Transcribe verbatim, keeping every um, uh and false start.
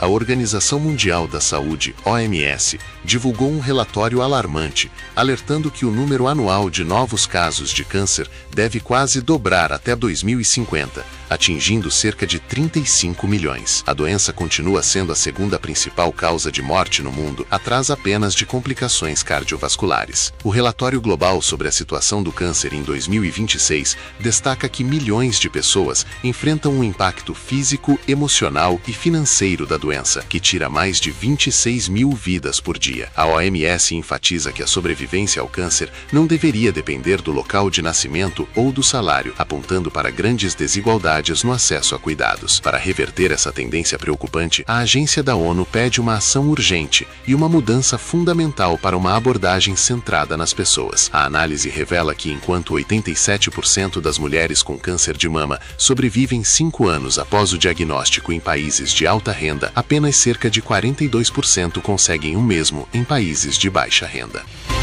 A Organização Mundial da Saúde, O M S, divulgou um relatório alarmante, alertando que o número anual de novos casos de câncer deve quase dobrar até dois mil e cinquenta, atingindo cerca de trinta e cinco milhões. A doença continua sendo a segunda principal causa de morte no mundo, atrás apenas de complicações cardiovasculares. O relatório global sobre a situação do câncer em dois mil e vinte e seis destaca que milhões de pessoas enfrentam um impacto físico, emocional e financeiro da doença, que tira mais de vinte e seis mil vidas por dia. A O M S enfatiza que a sobrevivência ao câncer não deveria depender do local de nascimento ou do salário, apontando para grandes desigualdades no acesso a cuidados. Para reverter essa tendência preocupante, a agência da ONU pede uma ação urgente e uma mudança fundamental para uma abordagem centrada nas pessoas. A análise revela que enquanto oitenta e sete por cento das mulheres com câncer de mama sobrevivem cinco anos após o diagnóstico em países de alta renda, apenas cerca de quarenta e dois por cento conseguem o mesmo em países de baixa renda.